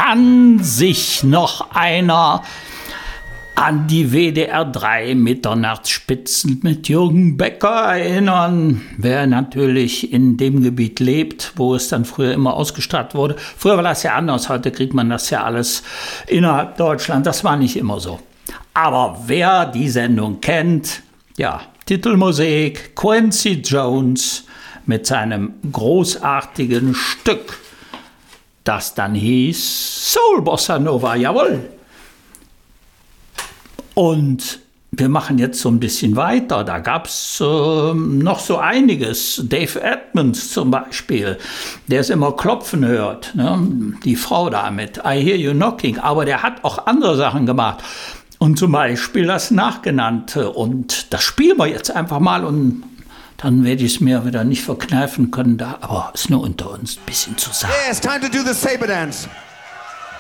Kann sich noch einer an die WDR 3 Mitternachtsspitzen mit Jürgen Becker erinnern? Wer natürlich in dem Gebiet lebt, wo es dann früher immer ausgestrahlt wurde. Früher war das ja anders, heute kriegt man das ja alles innerhalb Deutschland. Das war nicht immer so. Aber wer die Sendung kennt, ja, Titelmusik, Quincy Jones mit seinem großartigen Stück, das dann hieß Soul Bossa Nova, jawohl. Und wir machen jetzt so ein bisschen weiter. Da gab es noch so einiges. Dave Edmunds zum Beispiel, der es immer klopfen hört. Ne? Die Frau damit, I Hear You Knocking. Aber der hat auch andere Sachen gemacht. Und zum Beispiel das Nachgenannte. Und das spielen wir jetzt einfach mal. Und dann werde ich es mir wieder nicht verkneifen können. Aber es ist nur unter uns ein bisschen zu sagen. Yeah, it's time to do the saber dance.